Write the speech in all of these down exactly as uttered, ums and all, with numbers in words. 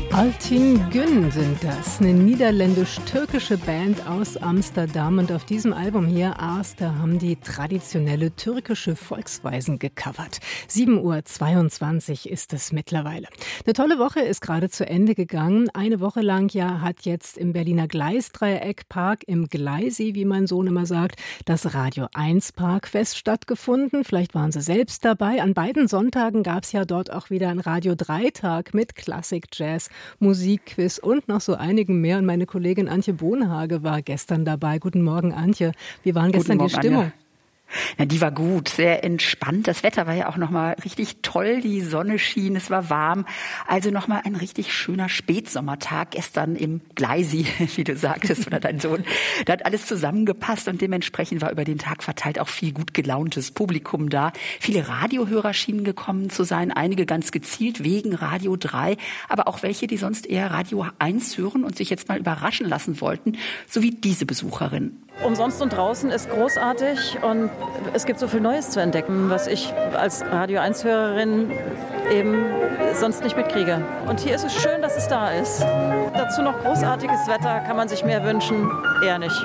Altin Gün sind das, eine niederländisch-türkische Band aus Amsterdam. Und auf diesem Album hier, Aas, da haben die traditionelle türkische Volksweisen gecovert. sieben Uhr zweiundzwanzig ist es mittlerweile. Eine tolle Woche ist gerade zu Ende gegangen. Eine Woche lang ja hat jetzt im Berliner Gleisdreieck-Park im Gleisi, wie mein Sohn immer sagt, das Radio eins Parkfest stattgefunden. Vielleicht waren Sie selbst dabei. An beiden Sonntagen gab es ja dort auch wieder einen Radio drei Tag mit Klassik, Jazz, Musikquiz und noch so einigen mehr. Und meine Kollegin Antje Bohnhage war gestern dabei. Guten Morgen, Antje. Wie war gestern die Stimmung? Anja. Na, die war gut, sehr entspannt. Das Wetter war ja auch nochmal richtig toll. Die Sonne schien, es war warm. Also nochmal ein richtig schöner Spätsommertag gestern im Gleisi, wie du sagtest, oder dein Sohn. Da hat alles zusammengepasst und dementsprechend war über den Tag verteilt auch viel gut gelauntes Publikum da. Viele Radiohörer schienen gekommen zu sein, einige ganz gezielt wegen Radio drei, aber auch welche, die sonst eher Radio eins hören und sich jetzt mal überraschen lassen wollten, so wie diese Besucherin. Umsonst und draußen ist großartig und es gibt so viel Neues zu entdecken, was ich als Radio eins Hörerin eben sonst nicht mitkriege. Und hier ist es schön, dass es da ist. Dazu noch großartiges Wetter, kann man sich mehr wünschen? Eher nicht.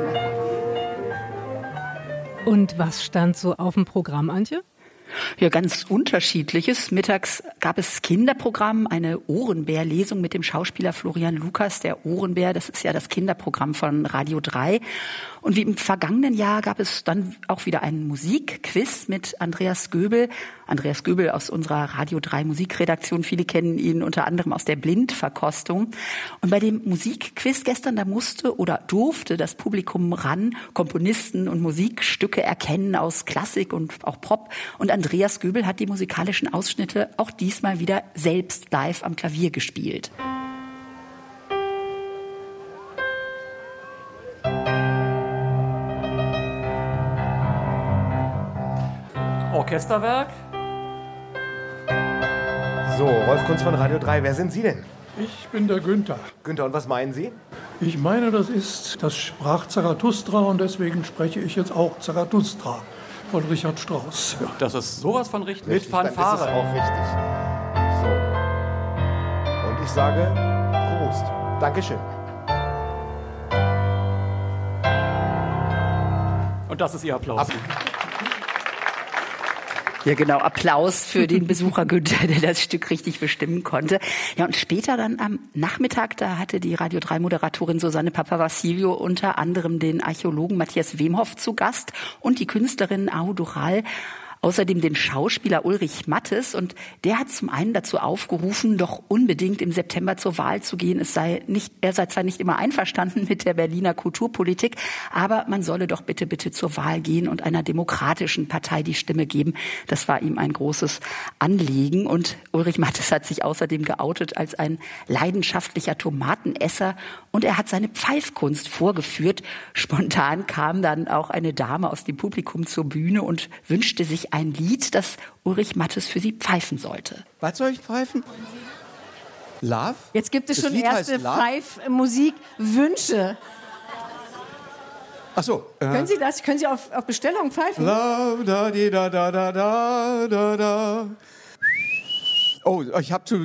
Und was stand so auf dem Programm, Antje? Ja, ganz unterschiedliches. Mittags gab es Kinderprogramm, eine Ohrenbär-Lesung mit dem Schauspieler Florian Lukas. Der Ohrenbär, das ist ja das Kinderprogramm von Radio drei. Und wie im vergangenen Jahr gab es dann auch wieder einen Musikquiz mit Andreas Göbel. Andreas Göbel aus unserer Radio drei Musikredaktion. Viele kennen ihn unter anderem aus der Blindverkostung. Und bei dem Musikquiz gestern, da musste oder durfte das Publikum ran, Komponisten und Musikstücke erkennen aus Klassik und auch Pop. Und Andreas Göbel hat die musikalischen Ausschnitte auch diesmal wieder selbst live am Klavier gespielt. Orchesterwerk. So, Rolf Kunz von Radio drei. Wer sind Sie denn? Ich bin der Günther. Günther, und was meinen Sie? Ich meine, das ist, das sprach Zarathustra und deswegen spreche ich jetzt auch Zarathustra von Richard Strauss. Ja. Das ist sowas von richtig. Richtig, Mit Fanfare. Dann ist es auch richtig. So. Und ich sage Prost. Dankeschön. Und das ist Ihr Applaus. Ab Ja, genau. Applaus für den Besucher Günther, der das Stück richtig bestimmen konnte. Ja, und später dann am Nachmittag, da hatte die Radio drei Moderatorin Susanne Papavassilio unter anderem den Archäologen Matthias Wemhoff zu Gast und die Künstlerin Ahu Dural. Außerdem den Schauspieler Ulrich Mattes, und der hat zum einen dazu aufgerufen, doch unbedingt im September zur Wahl zu gehen. Es sei nicht, er sei zwar nicht immer einverstanden mit der Berliner Kulturpolitik, aber man solle doch bitte, bitte zur Wahl gehen und einer demokratischen Partei die Stimme geben. Das war ihm ein großes Anliegen. Und Ulrich Mattes hat sich außerdem geoutet als ein leidenschaftlicher Tomatenesser, und er hat seine Pfeifkunst vorgeführt. Spontan kam dann auch eine Dame aus dem Publikum zur Bühne und wünschte sich ein Lied, das Ulrich Mattes für sie pfeifen sollte. Was soll ich pfeifen? Love? Jetzt gibt es Das schon Lied erste heißt Love? Pfeif-Musik-Wünsche. Ach so. Äh, Können Sie das? Können Sie auf, auf Bestellung pfeifen? Love, da, di, da, da, da, da, da, da. Oh, ich habe zu